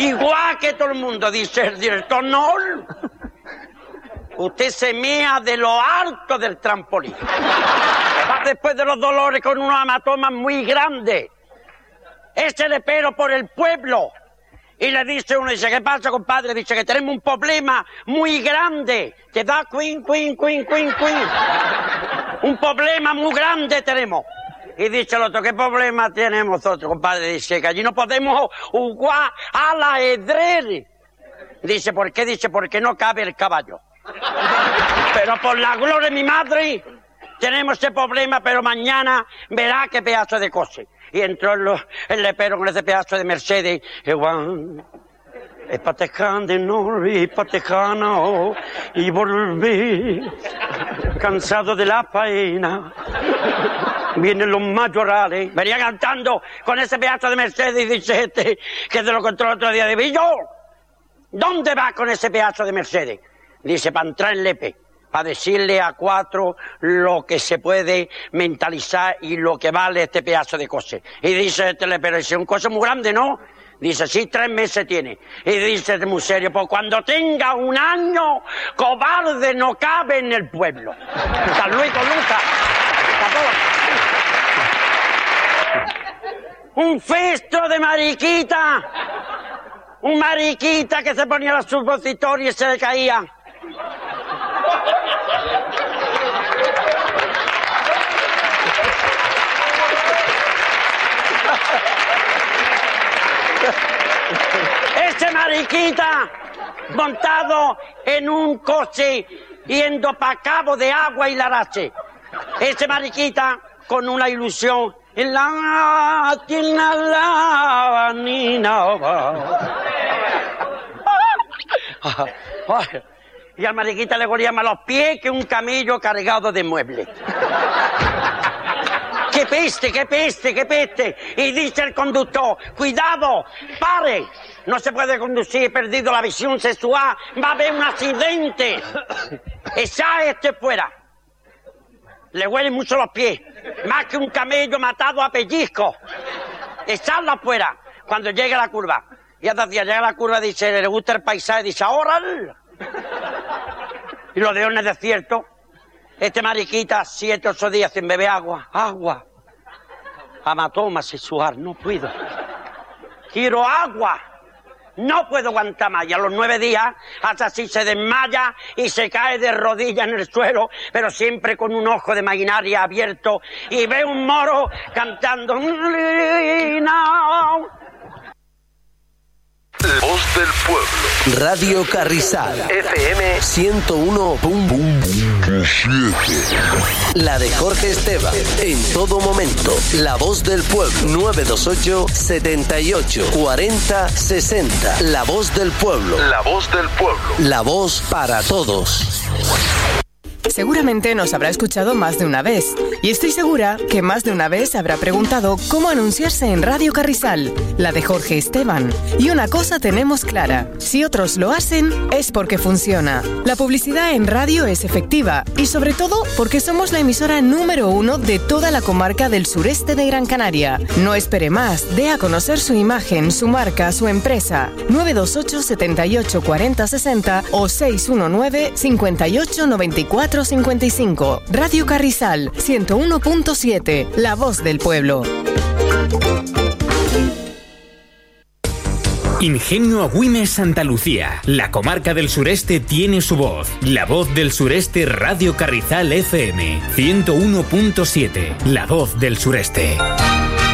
Igual que todo el mundo, dice el director, no. Usted se mea de lo alto del trampolín. Va después de los dolores con unos hematomas muy grandes. Ese le pero por el pueblo. Y le dice uno, dice, ¿qué pasa, compadre? Dice que tenemos un problema muy grande. Que da queen. Un problema muy grande tenemos. Y dice el otro, ¿qué problema tenemos nosotros, compadre? Dice que allí no podemos jugar a la ajedrez. Dice, ¿por qué? Dice, porque no cabe el caballo. Pero por la gloria de mi madre, tenemos ese problema, pero mañana verá qué pedazo de cosa. Y entró el lepero con ese pedazo de Mercedes. Y volví, cansado de la faena. Vienen los mayorales. Venía cantando con ese pedazo de Mercedes y dice este, que se lo contó el otro día de Villo. ¿Dónde va con ese pedazo de Mercedes? Dice, para entrar en Lepe, para decirle a 4 lo que se puede mentalizar y lo que vale este pedazo de cosas. Y dice este lepero, dice, un cosa muy grande, ¿no? Dice, sí, 3 meses tiene. Y dice muy serio, pues cuando tenga 1 año, cobarde no cabe en el pueblo. San Luis con Lucas. Un festo de mariquita. Un mariquita que se ponía la supositoria y se le caía. Ese mariquita montado en un coche yendo para Cabo de Agua y Larache. Ese mariquita con una ilusión en la tienda la nina. Y al mariquita le golía más los pies que un camello cargado de muebles. ¡Qué peste, qué peste, qué peste! Y dice el conductor, ¡cuidado, pare! No se puede conducir, he perdido la visión sexual, va a haber un accidente. Echa este fuera. Le huelen mucho los pies, más que un camello matado a pellizco. Echarla fuera, cuando llegue a la curva. Y hasta que llega a la curva, dice, le gusta el paisaje, dice, ¡ahora! Y lo dejó en el desierto. Este mariquita, 7 o 8 días sin beber agua. Hematoma sexual, no puedo. Quiero agua. No puedo aguantar más. Y a los 9 días, hasta así se desmaya y se cae de rodillas en el suelo, pero siempre con un ojo de maquinaria abierto. Y ve un moro cantando. Voz del Pueblo. Radio Carrizal. FM 101.7. La de Jorge Esteban. En todo momento. La Voz del Pueblo. 928 78 40 60. La Voz del Pueblo. La Voz del Pueblo. La voz para todos. Seguramente nos habrá escuchado más de una vez, y estoy segura que más de una vez habrá preguntado cómo anunciarse en Radio Carrizal, la de Jorge Esteban. Y una cosa tenemos clara, si otros lo hacen, es porque funciona. La publicidad en radio es efectiva, y sobre todo porque somos la emisora número 1 de toda la comarca del sureste de Gran Canaria. No espere más, dé a conocer su imagen, su marca, su empresa. 928 78 40 60 o 619 58 94 55. Radio Carrizal 101.7, La Voz del Pueblo. Ingenio Agüimes Santa Lucía. La comarca del sureste tiene su voz. La Voz del Sureste, Radio Carrizal FM 101.7. La Voz del Sureste.